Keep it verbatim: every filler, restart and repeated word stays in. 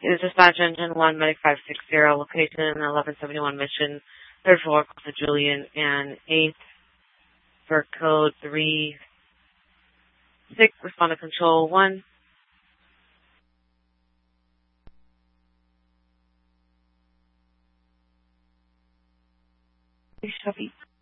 It is dispatch engine one, medic five six zero, location eleven seventy-one Mission, third floor, Costa Julian, and eighth for code three six, respond to control one. Shuffy.